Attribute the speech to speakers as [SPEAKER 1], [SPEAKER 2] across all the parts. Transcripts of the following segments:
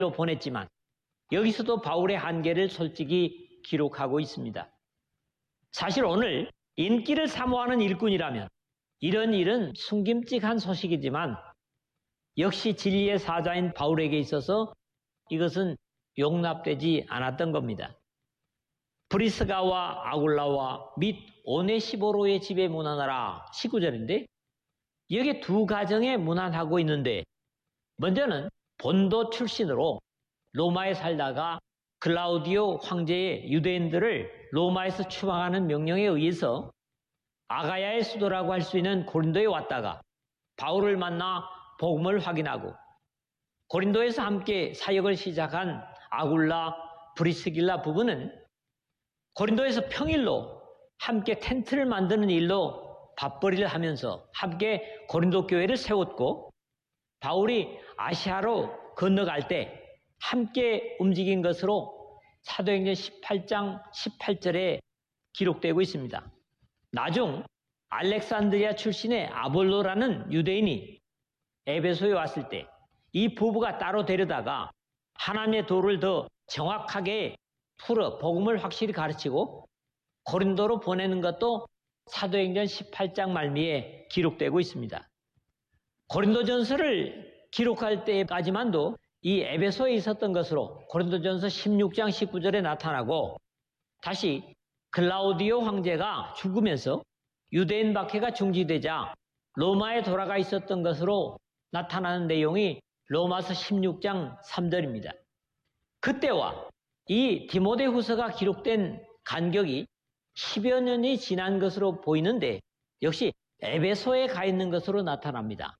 [SPEAKER 1] 보냈지만 여기서도 바울의 한계를 솔직히 기록하고 있습니다. 사실 오늘 인기를 사모하는 일꾼이라면 이런 일은 숨김직한 소식이지만 역시 진리의 사자인 바울에게 있어서 이것은 용납되지 않았던 겁니다. 브리스가와 아굴라와 및 오네시보로의 집에 문안하라 19절인데 여기 두 가정에 문안하고 있는데 먼저는 본도 출신으로 로마에 살다가 클라우디오 황제의 유대인들을 로마에서 추방하는 명령에 의해서 아가야의 수도라고 할 수 있는 고린도에 왔다가 바울을 만나 복음을 확인하고 고린도에서 함께 사역을 시작한 아굴라, 브리스길라 부부는 고린도에서 평일로 함께 텐트를 만드는 일로 밥벌이를 하면서 함께 고린도 교회를 세웠고 바울이 아시아로 건너갈 때 함께 움직인 것으로 사도행전 18장 18절에 기록되고 있습니다. 나중 알렉산드리아 출신의 아볼로라는 유대인이 에베소에 왔을 때 이 부부가 따로 데려다가 하나님의 도를 더 정확하게 풀어 복음을 확실히 가르치고 고린도로 보내는 것도 사도행전 18장 말미에 기록되고 있습니다. 고린도전서를 기록할 때까지만도 이 에베소에 있었던 것으로 고린도전서 16장 19절에 나타나고 다시 클라우디오 황제가 죽으면서 유대인 박해가 중지되자 로마에 돌아가 있었던 것으로 나타나는 내용이 로마서 16장 3절입니다. 그때와 이 디모데후서가 기록된 간격이 10여 년이 지난 것으로 보이는데 역시 에베소에 가 있는 것으로 나타납니다.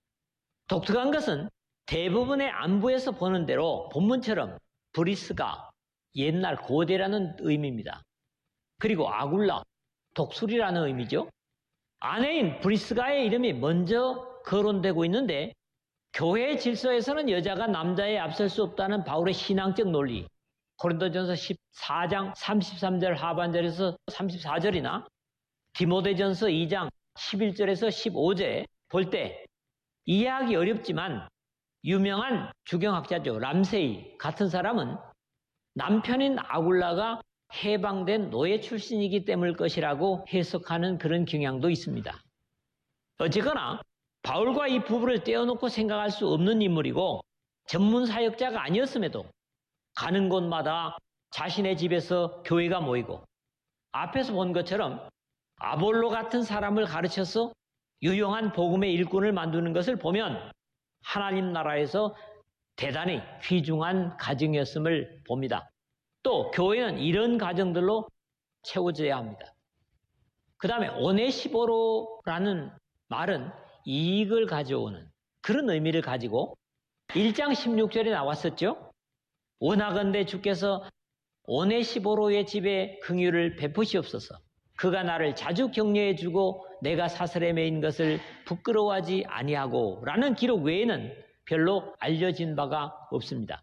[SPEAKER 1] 독특한 것은 대부분의 안부에서 보는 대로 본문처럼 브리스가 옛날 고대라는 의미입니다. 그리고 아굴라, 독수리라는 의미죠. 아내인 브리스가의 이름이 먼저 거론되고 있는데 교회 질서에서는 여자가 남자에 앞설 수 없다는 바울의 신앙적 논리, 고린도전서 14장 33절 하반절에서 34절이나 디모데전서 2장 11절에서 15절에 볼 때 이해하기 어렵지만 유명한 주경학자죠. 람세이 같은 사람은 남편인 아굴라가 해방된 노예 출신이기 때문일 것이라고 해석하는 그런 경향도 있습니다. 어쨌거나 바울과 이 부부를 떼어놓고 생각할 수 없는 인물이고 전문 사역자가 아니었음에도 가는 곳마다 자신의 집에서 교회가 모이고 앞에서 본 것처럼 아볼로 같은 사람을 가르쳐서 유용한 복음의 일꾼을 만드는 것을 보면 하나님 나라에서 대단히 귀중한 가정이었음을 봅니다. 또 교회는 이런 가정들로 채워져야 합니다. 그 다음에 오네시보로라는 말은 이익을 가져오는 그런 의미를 가지고 1장 16절에 나왔었죠. 원하건대 주께서 오네시보로의 집에 긍휼을 베푸시옵소서. 그가 나를 자주 격려해주고 내가 사슬에 매인 것을 부끄러워하지 아니하고 라는 기록 외에는 별로 알려진 바가 없습니다.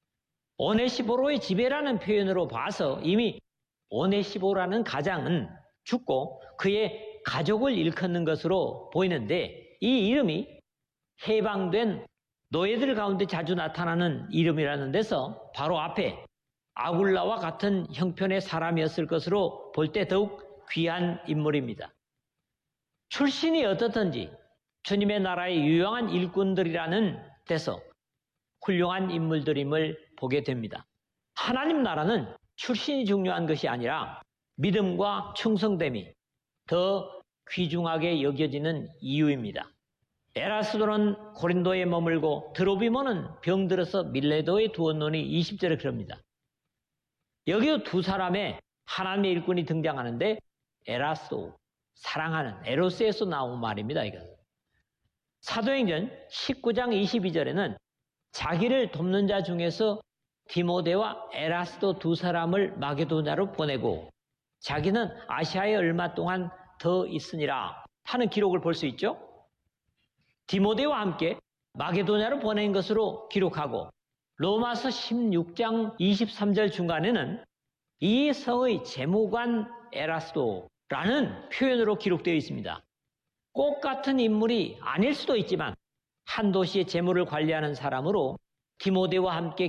[SPEAKER 1] 오네시보로의 집에라는 표현으로 봐서 이미 오네시보라는 가장은 죽고 그의 가족을 일컫는 것으로 보이는데 이 이름이 해방된 노예들 가운데 자주 나타나는 이름이라는 데서 바로 앞에 아굴라와 같은 형편의 사람이었을 것으로 볼 때 더욱 귀한 인물입니다. 출신이 어떻든지 주님의 나라의 유용한 일꾼들이라는 데서 훌륭한 인물들임을 보게 됩니다. 하나님 나라는 출신이 중요한 것이 아니라 믿음과 충성됨이 더 귀중하게 여겨지는 이유입니다. 에라스도는 고린도에 머물고 드로비모는 병들어서 밀레도에 두었노니 20절에 그럽니다. 여기도 두 사람의 하나님의 일꾼이 등장하는데 에라스도, 사랑하는 에로스에서 나온 말입니다. 이것은. 사도행전 19장 22절에는 자기를 돕는 자 중에서 디모데와 에라스도 두 사람을 마게도냐로 보내고 자기는 아시아에 얼마 동안 더 있으니라 하는 기록을 볼 수 있죠. 디모데와 함께 마게도냐로 보낸 것으로 기록하고 로마서 16장 23절 중간에는 이 성의 재무관 에라스도라는 표현으로 기록되어 있습니다. 꼭 같은 인물이 아닐 수도 있지만 한 도시의 재무를 관리하는 사람으로 디모데와 함께